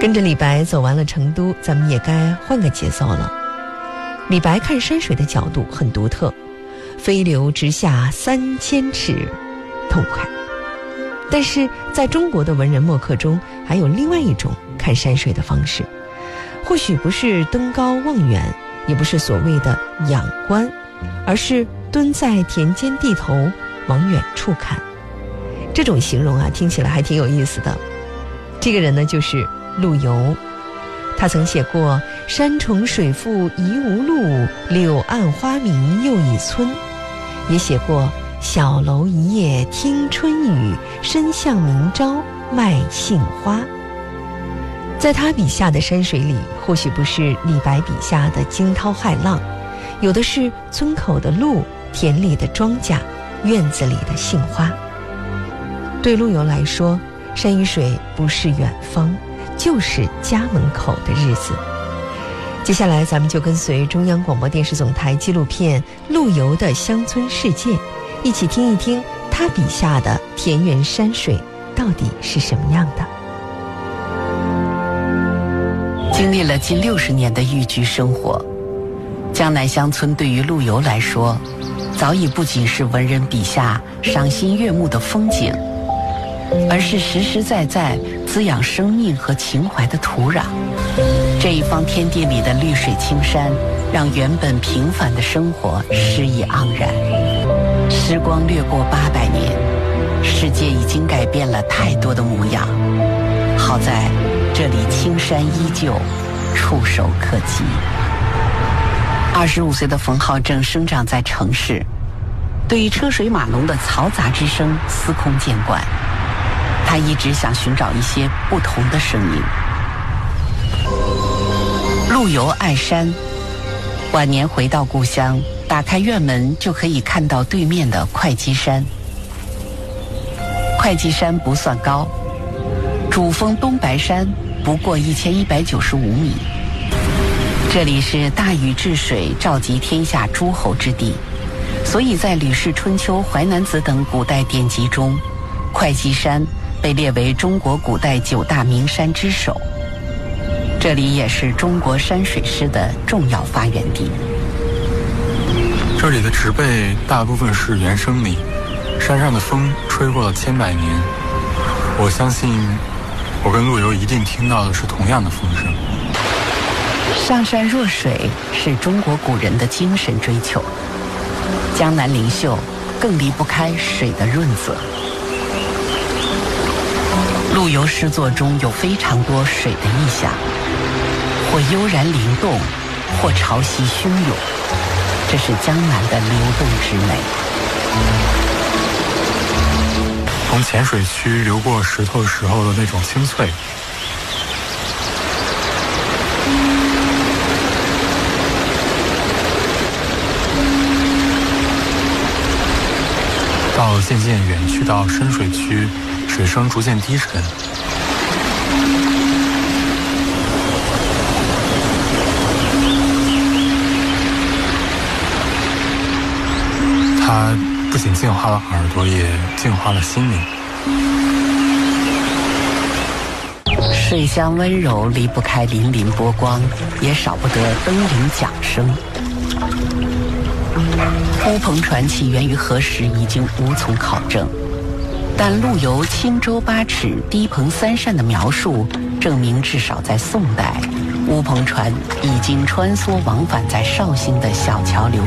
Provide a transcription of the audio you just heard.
跟着李白走完了成都，咱们也该换个节奏了。李白看山水的角度很独特，飞流直下3000尺，痛快。但是在中国的文人墨客中，还有另外一种看山水的方式，或许不是登高望远，也不是所谓的仰观，而是蹲在田间地头往远处看。这种形容啊，听起来还挺有意思的。这个人呢，就是陆游。他曾写过山重水复疑无路，柳暗花明又一村，也写过小楼一夜听春雨，深巷明朝卖杏花。在他笔下的山水里，或许不是李白笔下的惊涛骇浪，有的是村口的路，田里的庄稼，院子里的杏花。对陆游来说，山与水不是远方，就是家门口的日子。接下来咱们就跟随中央广播电视总台纪录片《陆游的乡村世界》，一起听一听他笔下的田园山水到底是什么样的。 经历了近60年的寓居生活，江南乡村对于陆游来说，早已不仅是文人笔下赏心悦目的风景，而是实实在在滋养生命和情怀的土壤。这一方天地里的绿水青山，让原本平凡的生活诗意盎然。时光掠过800年，世界已经改变了太多的模样，好在这里青山依旧，触手可及。25岁的冯浩正生长在城市，对于车水马龙的嘈杂之声司空见惯，他一直想寻找一些不同的声音。陆游爱山，晚年回到故乡，打开院门就可以看到对面的会稽山。会稽山不算高，主峰东白山不过1195米。这里是大禹治水，召集天下诸侯之地，所以在《吕氏春秋》《淮南子》等古代典籍中，会稽山被列为中国古代9大名山之首。这里也是中国山水诗的重要发源地。 这里的植被大部分是原生林，山上的风吹过了千百年。我相信我跟陆游一定听到的是同样的风声。 上善若水是中国古人的精神追求，江南灵秀更离不开水的润泽。陆游诗作中有非常多水的意象，或悠然灵动，或潮汐汹涌，这是江南的流动之美。 从浅水区流过石头时候的那种清脆，到渐渐远去到深水区，水声逐渐低沉。它不仅净化了耳朵，也净化了心灵。 水乡温柔离不开粼粼波光，也少不得登临桨声。乌篷船起源于何时已经无从考证，但陆游轻舟8尺低篷3扇的描述，证明至少在宋代，乌篷船已经穿梭往返在绍兴的小桥流